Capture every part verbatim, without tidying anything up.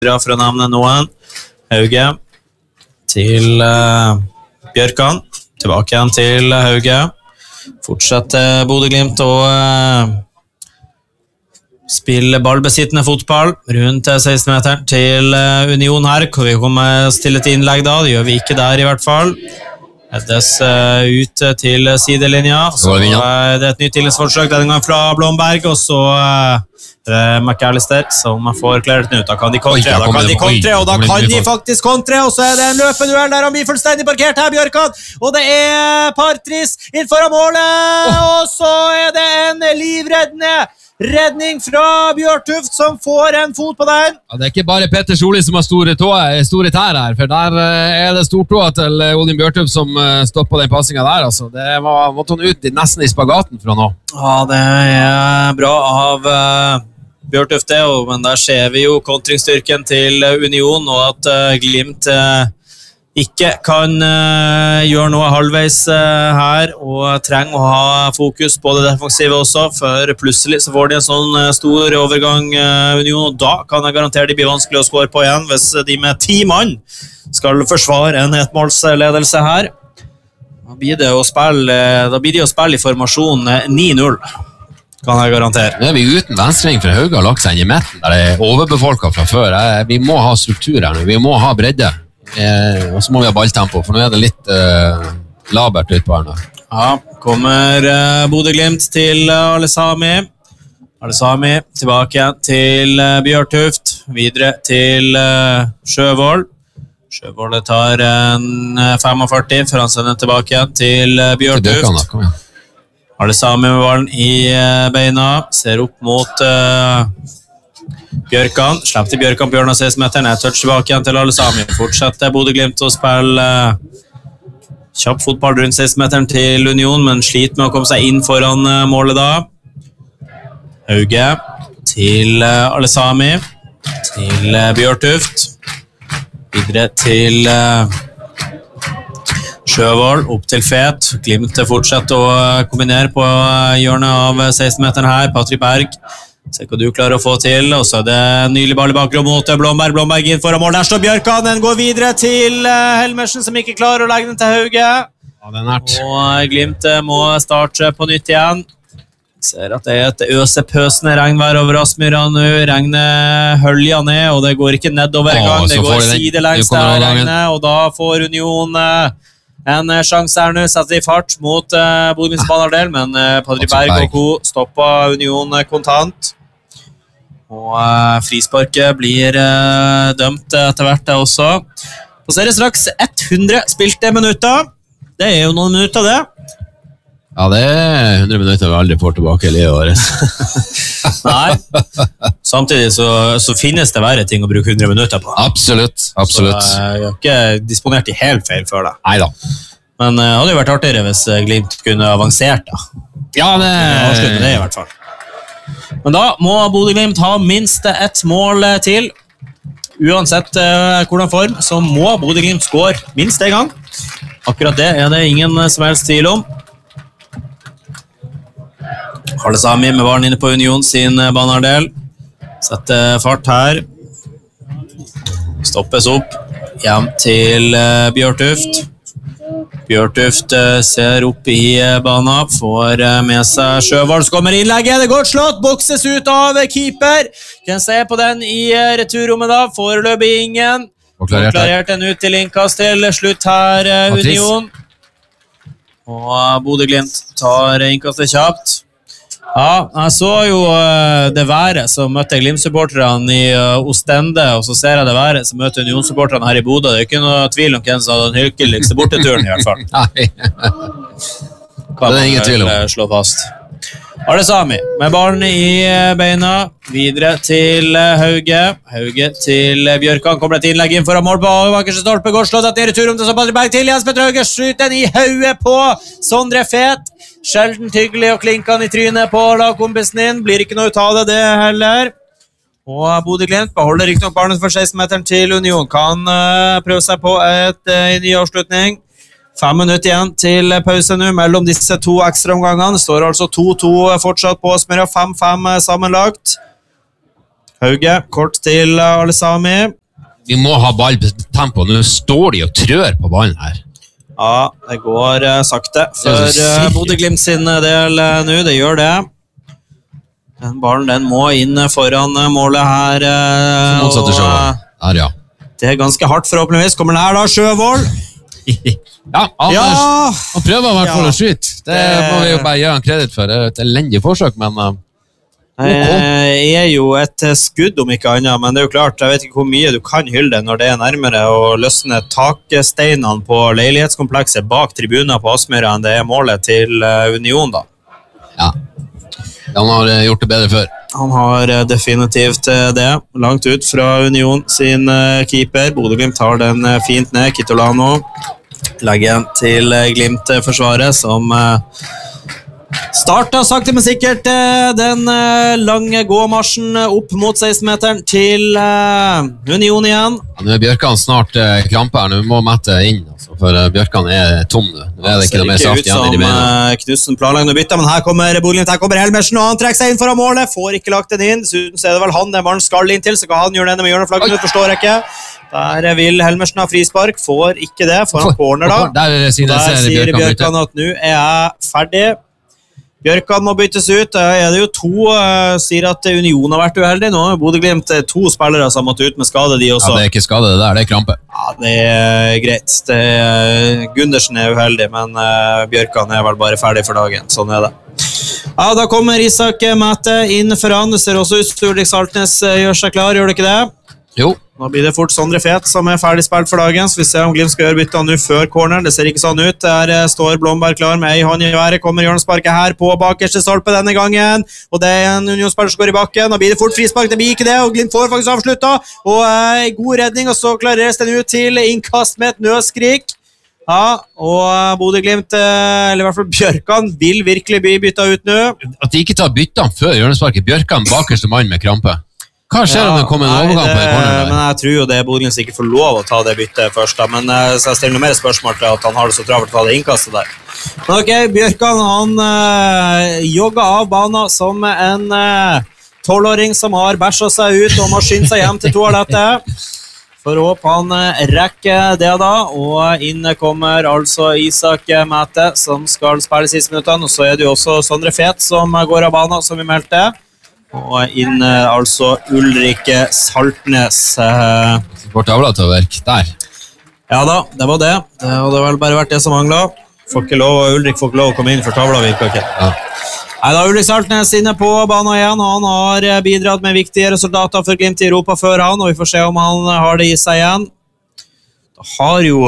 for å nevne noen. Hauge til uh, Bjørkan. Tilbake igjen til Hauge. Fortsetter Bodø-Glimt å uh, spille ballbesittende fotball rundt seksten meteren til uh, Union her. Hvor vi kommer til et innlegg da. Det gjør vi ikke der i hvert fall. Heddes uh, ut til sidelinja. Så uh, det er et nytt tilleggsforsøk denne gangen fra Blomberg, og så uh, uh, McAllister som får klart den ut. Da kan de kontre, da kan de kontre, og da kan de faktisk kontre, og så er det en løpeduell der han blir fullstendig parkert her, Bjørkan, og det er Partris innenfor målet, og så er det en livreddende redning fra Bjørtuft som får en fot på den. Ja, det er ikke bare Petter Solli som har store, tå, store tær her, for der er det stortåa til Odin Bjørtuft som stopper den passingen der. Altså. Det var, måtte hun ut nesten i spagaten fra nå. Ja, det er bra av uh, Bjørtuft det, men der ser vi jo kontringsstyrken til Union, og at uh, Glimt uh, ikke kan uh, gjøre noe halvveis uh, her, og trenger å ha fokus på det defensive også, for plutselig så får de en sånn uh, stor overgang uh, Union, og da kan jeg garantere de blir vanskelig å score på igjen, hvis de med ti mann skal forsvare en ettmålsledelse her. Da blir det å spille, da blir det å spille i formasjon uh, ni null, kan jeg garantere. Nå er vi uten venstreving, for Hauge har lagt seg inn i midten, der det er overbefolket fra før. Vi må ha struktur her nå, vi må ha bredde. Eh, og så må vi ha balltempo, for nå er det litt eh, labert ut på her nå. Ja, kommer eh, Bodø-Glimt til uh, Alesami. Alesami tilbake igjen til uh, Bjørtuft, videre til uh, Sjøvold. Sjøvold tar en uh, femogførti, for han sender tilbake igjen til uh, Bjørtuft. Alesami med ballen i uh, beina, ser opp mot uh, Bjørkan, slepp til Bjørkan på hjørnet av seksten meteren, jeg touch tilbake igjen til Alesami, fortsetter Bodø-Glimt å spille uh, kjapp fotball rundt seksten meteren til Union, men sliter med å komme seg inn foran uh, målet da. Hauge til uh, Alesami, til uh, Bjørtuft, videre til uh, Sjøvold, opp til Fet, Glimt fortsetter å uh, kombinere på uh, hjørnet av seksten meteren her, Patrick Berg, se hva du klarer å få til, og så er det nylig ball i bakgrunn mot Blomberg, Blomberg inn foran mål, der står Bjørkan, den går videre til Helmersen som ikke klarer å legge den til Hauge. Ja, det er nært. Og Glimt må starte på nytt igjen. Ser at det er et øsepøsende regnvær over Aspmyra nå, regnet hølja ned, og det går ikke nedover en gang, det går sidelengs der regnet, og da får Union en sjanse her nå, setter i fart mot uh, Bodø-Glimts banehalvdel, men uh, Patrick Berg og co. stopper Union kontant. Og uh, frisparket blir uh, dømt etter hvert det også. Og så er det straks hundre spilte minutter. Det er jo noen minutter det. Ja, det er hundre minutter vi aldri får tilbake i livet året. Nei, samtidig så, så finnes det verre ting å bruke hundre minutter på. Absolutt, absolutt. Så uh, jeg har ikke disponert i helt feil før det. Neida. Men det uh, hadde jo vært artigere hvis Glimt kunne avansert da. Ja, det... Avslutte det i hvert fall. Men da må Bodø-Glimt ha minst ett mål til. Uansett uh, hvordan form, så må Bodø-Glimt score minst en gang. Akkurat det er det ingen som helst tvil om. Alesami med ballen inne på Union sin banehalvdel. Setter fart her. Stoppes opp. Hjem til uh, Bjørtuft. Bjørtuft uh, ser opp i uh, banen, får uh, med seg Sjøvold, så kommer innlegget, det er godt slått, bokses ut av uh, keeper. Kan se på den i uh, returrommet da, foreløpig ingen. Og klarert, klarert den ut til innkast til slutt her, uh, Union. Og uh, Bodø-Glimt tar innkastet kjapt. Ja, jeg så jo uh, det været som møtte Glimt-supporterne i uh, Ostende, og så ser jeg det været som møtte Union-supporterne her i Bodø. Det er ikke noe tvil om hvem som hadde den hyggeligste borteturen i hvert fall. Nei, det er ingen tvil om. Slå fast. Alesami med ballen i beina, videre til Hauge. Hauge til Bjørkan, kommer et innlegg inn foran mål på bakerste stolpe, går slått etter i returom til Patrick Berg til Jens Petter Hauge, skyter den i hodet på Sondre Fet. Sjelden hyggelig og klinker i trynet på lagkompisen din, blir ikke noe ut av det, det heller. Og Bodø-Glimt beholder ikke nok ballen for seksten meteren til Union, kan uh, prøve seg på et uh, ny avslutning. Fem minutter igjen til pause nå mellom disse to ekstra omgangene. Det står altså to to fortsatt på Aspmyra, fem fem sammenlagt. Hauge, kort til Ale Sami. Vi må ha ball på tempo. Nå står de og trør på ballen her. Ja, det går uh, sakte for uh, Bodø-Glimt sin del uh, nå. Det gjør det. Den ballen den må inn foran målet her. Uh, og, uh, her ja. Det er ganske hardt forhåpentligvis. Kommer den her da, Sjøvold? ja, Anders. Ja. Han prøver i hvert fall ja. å skyte. Det, det må vi jo bare gjøre en kredit for. Det er et elendig forsøk, men... Uh, Det er jo et skudd om ikke annet, men det er jo klart, jeg vet ikke hvor mye du kan hylle det når det er nærmere å løsne taksteinene på leilighetskomplekset bak tribuner på Aspmyra enn det er målet til Union da. Ja, han har gjort det bedre før. Han har definitivt det, langt ut fra Union sin keeper. Bodø-Glimt tar den fint ned, Kitolano legger den til Glimt-forsvaret som... Startet sakte, men sikkert den lange gåmarsjen opp mot seksten-meteren til Union igjen. Ja, nå er Bjørkan snart krampe her, nå må Mette inn, altså, for Bjørkan er tom nå. Nå er det ikke noe mer saft igjen i de beina. Det ser ikke ut som Knudsen planlegger noe bytte, men her kommer Bodø-Glimt, her kommer Helmersen, og han trekker seg inn foran målet, får ikke lagt den inn. Dessuten så er det vel han, den ballen skal inn til, så kan han gjøre denne med hjørneflaggen, det forstår jeg ikke. Der vil Helmersen ha frispark, får ikke det, får han corner da. Der, der, der sier Bjørkan at nå er jeg ferdig. Bjørkan må byttes ut. Er det jo to uh, sier at Union har vært uheldig. Nå har Bodø-Glimt to spillere som har måttet ut med skade, de også. Ja, det er ikke skade det der, det er krampe. Ja, det er greit. Det er, Gundersen er uheldig, men uh, Bjørkan er vel bare ferdig for dagen. Sånn er det. Ja, da kommer Isak Mæte inn foran. Det ser også ut som Ulrik Saltnes gjør seg klar, gjør det ikke det? Jo. Nå blir det fort Sondre Fet som er ferdig spilt for dagen, så vi ser om Glimt skal gjøre bytta nå før corner. Det ser ikke sånn ut. Der står Blomberg klar med ei hånd i været. Kommer hjørnesparket her på bakerste stolpe denne gangen, og det er en Union-spiller som går i bakken. Nå blir det fort frispark, det blir ikke det, og Glimt får faktisk avslutta, og ei god redning, og så klareres den ut til innkast med et nødskrik. Ja, og Bodø-Glimt, eller i hvert fall Bjørkan, vil virkelig bli bytta ut nå. At de ikke tar byttene før hjørnesparket. Bjørkan bakerste mann med krampe. Hva skjer om ja, det kommer en overgang det, på en corner? Men jeg tror jo det er Bodø-Glimt som ikke får lov å ta det byttet først da. Men så jeg stiller noe mer spørsmål til at han har det så travelt å ta det innkastet der. Men ok, Bjørkan han uh, jogger av banen som en tolvåring uh, som har bæsjet seg ut og må skynde seg hjem til toalettet. For håpe han uh, rekker det da, og inn kommer altså Isak Mæte som skal spille siste minuttene, og så er det jo også Sondre Fet som går av banen som vi meldte. Og inn altså Ulrik Saltnes. Får tavla til å virke der. Ja da, det var det. Det hadde vel bare vært det som manglet. Får ikke lov, Ulrik får ikke lov å komme inn, for tavla virker ikke. Ja. Nei, da Ulrik Saltnes inne på banen igjen, og han har bidratt med viktige resultater for Glimt i Europa før han, og vi får se om han har det i seg igjen. Da har jo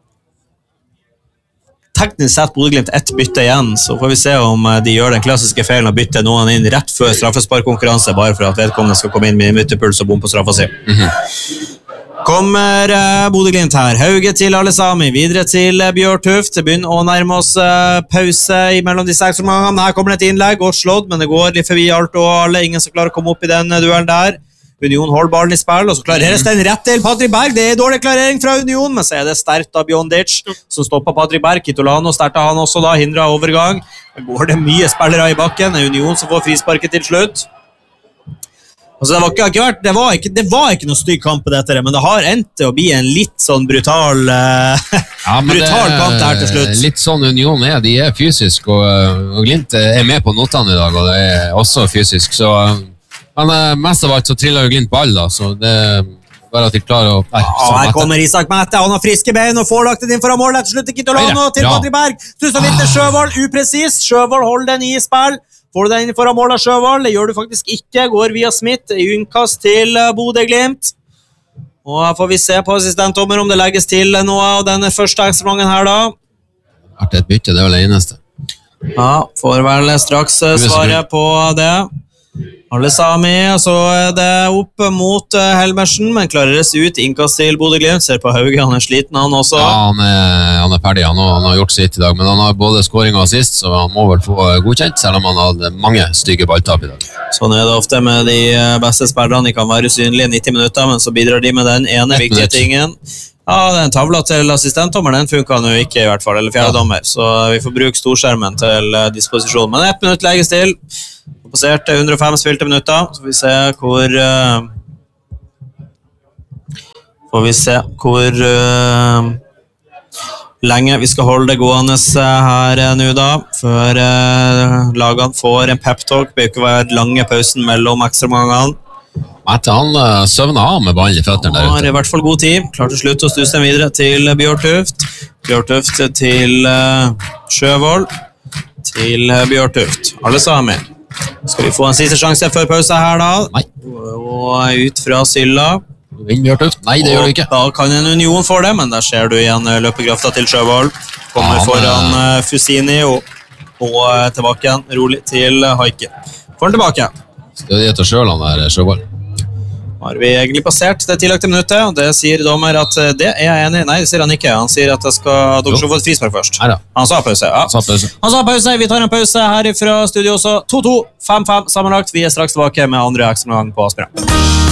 teknisk sett Bodø-Glimt ett bytte igjen, så får vi se om de gjør den klassiske feilen og bytte noen inn rett før straffesparkkonkurranse, bare for at vedkommende skal komme inn med byttepuls og bom på straffa si. Mm-hmm. Kommer uh, Bodø-Glimt her. Hauge til Ale Sami, videre til uh, Bjørtuft. Det begynner å nærme oss uh, pause mellom de seks omgangene. Her kommer det et innlegg og slått, men det går litt forbi alt og alle. Ingen som klarer å komme opp i den uh, duellen der. Union holder ballen i spill, og så klareres den rett til Patrick Berg. Det er dårlig klarering fra Union, men så er det sterkt av Bjondic som stopper Patrick Berg. Kitolano sterter han også da, hindrer overgang. Det går det mye spillere i bakken. Det er Union som får frisparket til slutt. Altså, det, var ikke, ikke vært, det, var ikke, det var ikke noe stygg kamp på dette, men det har endt til å bli en litt sånn brutal, uh, ja, brutal kamp der til slutt. Litt sånn Union er, de er fysisk, og, og Glimt er med på notene i dag, og det er også fysisk, så... Men mest av alt så triller jo Glimt ball da, så det er bare at de klarer å... Nei, ja, her kommer Isak Mæte, han har friske bein og får lagt den inn foran mål, etter slutt Kitolano til Patrick Berg. Tusen vinter Sjøvold, upresis, Sjøvold holder den i spill. Får du den inn foran mål av Sjøvold? Det gjør du faktisk ikke, går via Smith, innkast til Bodø-Glimt. Og her får vi se på assistentdommer om det legges til noe av denne første ekstraomgangen her da. Vært et bytte, det var det eneste. Ja, får vel straks svaret på det. Ale Sami, så er det opp mot Helmersen, men klareres ut, innkast til Bodø-Glimt. Ser på Hauge, han er sliten han også. Ja, han er, han er ferdig, han har, han har gjort sitt i dag, men han har både scoring og assist, så han må vel få godkjent, selv om han hadde mange stygge balltap i dag. Sånn er det ofte med de beste spillerne, de kan være usynlige i nitti minutter, men så bidrar de med den ene viktige tingen. Ja, den tavla til assistentdommer, den funket han jo ikke i hvert fall, eller fjerdedommer, så vi får bruke storskjermen til disposisjon. Men ett minutt legges til. passert hundre og fem spilte minutter. Så får vi se hvor uh, Får vi se hvor uh, lenge vi skal holde det gående her uh, nå da, før uh, lagene får en pep-talk. Det bør ikke være lange pausen mellom ekstraomgangene. Mette, han uh, søvner av med ballen i føttene der ute. Han har i hvert fall god tid. Klart til slutt å stuse den videre til Bjørtuft. Bjørtuft til uh, Sjøvold. Til uh, Bjørtuft. Alle sammen. Skal vi få en siste sjanse før pause her da? Nei. Og ut fra Sylla. Vinn Bjørtuft. Nei, det gjør du ikke. Da kan en Union for det, men der ser du igjen løpekrafta til Sjøvold. Kommer ja, foran uh, Fusini og, og uh, tilbake igjen rolig til uh, Haike. Får den tilbake. Skal det til selv han der, Sjøvold? Har vi egentlig passert det tillagte minuttet, og det sier dommer at uh, det er jeg enig i. Nei, det sier han ikke. Han sier at jeg skal, dere skal få et frispark først. Neida. Han sa pause, ja. Han sa pause. Han sa pause. Vi tar en pause her fra studio også. to to, fem fem sammenlagt. Vi er straks tilbake med andre ekstraomgang på Aspmyra.